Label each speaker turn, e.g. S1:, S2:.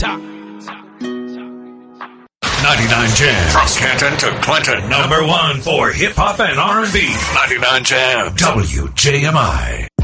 S1: 99 Jams. From Canton to Clinton. #1 for hip-hop and R&B. 99 Jams. WJMI.